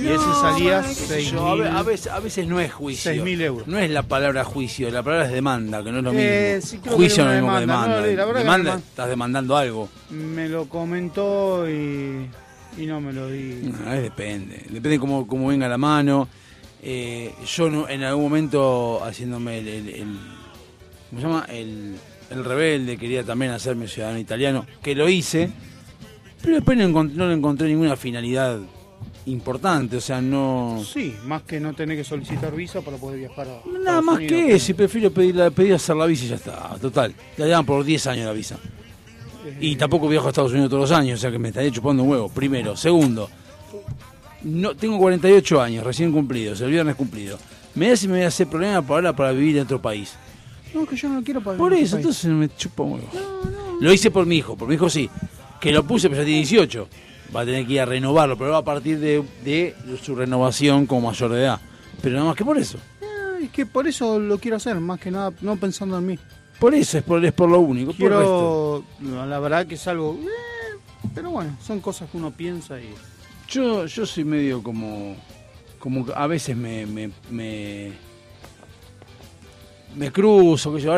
Y ese salía a veces no es juicio. 6.000 euros. No es la palabra juicio, la palabra es demanda, que no es lo mismo. Sí, creo Juicio que no era es lo una mismo que demanda. demanda. No, la verdad que Demanda, no. estás demandando algo. Me lo comentó y no me lo di. No, depende cómo venga la mano. Yo no, en algún momento haciéndome ¿cómo se llama? El rebelde, quería también hacerme ciudadano italiano, que lo hice, pero después no le encontré ninguna finalidad importante, o sea, no... Sí, más que no tener que solicitar visa para poder viajar a Nada Estados más Unidos, que eso, y prefiero pedir hacer la visa y ya está, total. Ya llevan por 10 años la visa. Y tampoco viajo a Estados Unidos todos los años, o sea que me estaría chupando un huevo, primero. Segundo, no tengo 48 años, recién cumplidos, el viernes cumplido. Me da si me voy a hacer problema para vivir en otro país. No, que yo no lo quiero para Por vivir en eso, otro entonces me chupa un huevo. No. Lo hice por mi hijo sí. Que lo puse, pero ya tiene 18. Va a tener que ir a renovarlo, pero va a partir de su renovación como mayor de edad. Pero nada más que por eso. Es que por eso lo quiero hacer, más que nada, no pensando en mí. Por eso, es por lo único. Quiero, la verdad que es algo... pero bueno, son cosas que uno piensa y... Yo soy medio como a veces me cruzo, que yo